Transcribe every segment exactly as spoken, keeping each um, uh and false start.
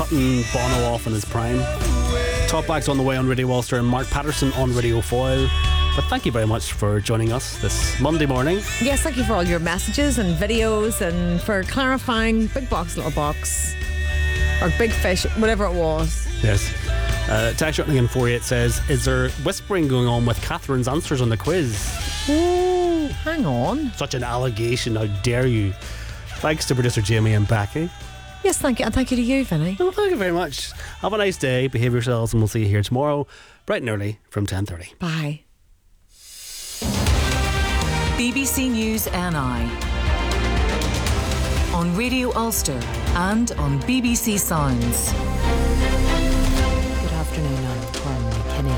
cutting Bono off in his prime. Talkback's on the way on Radio Ulster and Mark Patterson on Radio Foyle. But thank you very much for joining us this Monday morning. Yes, thank you for all your messages and videos and for clarifying Big Box, Little Box, or Big Fish, whatever it was. Yes. Uh, Text in four eight says, is there whispering going on with Catherine's answers on the quiz? Ooh, hang on. Such an allegation, how dare you. Thanks to producer Jamie and Becky. Yes, thank you, and thank you to you, Vinny. Well, thank you very much. Have a nice day, behave yourselves, and we'll see you here tomorrow, bright and early, from ten thirty. Bye. B B C News N I on Radio Ulster and on B B C Sounds. Good afternoon, I'm Cormac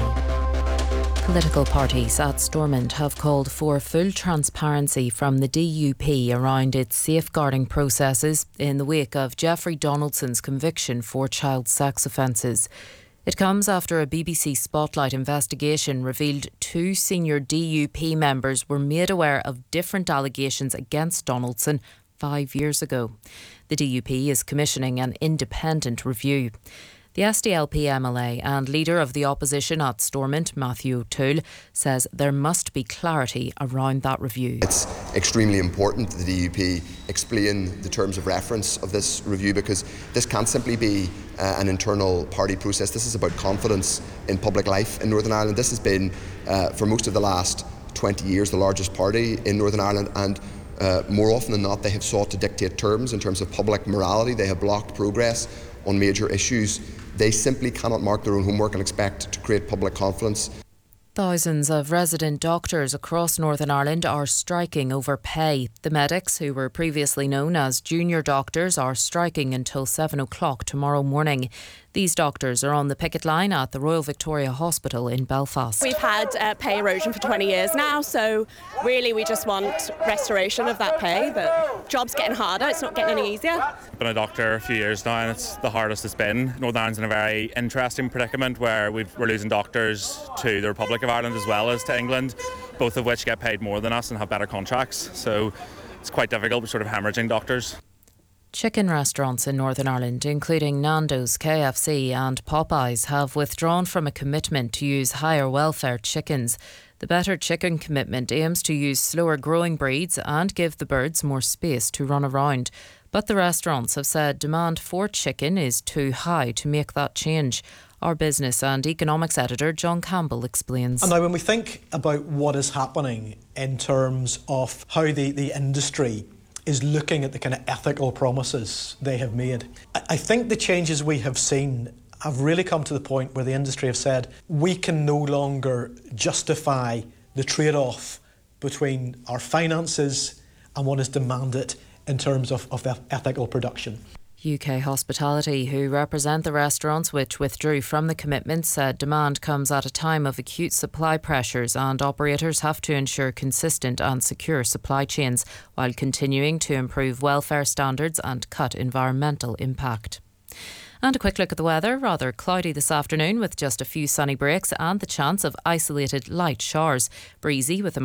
McKinney. Political parties at Stormont have called for full transparency from the D U P around its safeguarding processes in the wake of Jeffrey Donaldson's conviction for child sex offences. It comes after a B B C Spotlight investigation revealed two senior D U P members were made aware of different allegations against Donaldson five years ago. The D U P is commissioning an independent review. The S D L P M L A and leader of the opposition at Stormont, Matthew O'Toole, says there must be clarity around that review. It's extremely important that the D U P explain the terms of reference of this review, because this can't simply be uh, an internal party process. This is about confidence in public life in Northern Ireland. This has been, uh, for most of the last twenty years, the largest party in Northern Ireland, and uh, more often than not they have sought to dictate terms in terms of public morality. They have blocked progress on major issues. They simply cannot mark their own homework and expect to create public confidence. Thousands of resident doctors across Northern Ireland are striking over pay. The medics, who were previously known as junior doctors, are striking until seven o'clock tomorrow morning. These doctors are on the picket line at the Royal Victoria Hospital in Belfast. We've had uh, pay erosion for twenty years now, so really we just want restoration of that pay. The job's getting harder, it's not getting any easier. I've been a doctor a few years now and it's the hardest it's been. Northern Ireland's in a very interesting predicament where we've, we're losing doctors to the Republic of Ireland as well as to England, both of which get paid more than us and have better contracts. So it's quite difficult. We're sort of hemorrhaging doctors. Chicken restaurants in Northern Ireland, including Nando's, K F C and Popeyes, have withdrawn from a commitment to use higher welfare chickens. The Better Chicken commitment aims to use slower growing breeds and give the birds more space to run around. But the restaurants have said demand for chicken is too high to make that change. Our business and economics editor John Campbell explains. And now when we think about what is happening in terms of how the, the industry is looking at the kind of ethical promises they have made, I think the changes we have seen have really come to the point where the industry have said we can no longer justify the trade-off between our finances and what is demanded in terms of, of ethical production. U K Hospitality, who represent the restaurants which withdrew from the commitment, said demand comes at a time of acute supply pressures and operators have to ensure consistent and secure supply chains while continuing to improve welfare standards and cut environmental impact. And a quick look at the weather. Rather cloudy this afternoon with just a few sunny breaks and the chance of isolated light showers. Breezy with a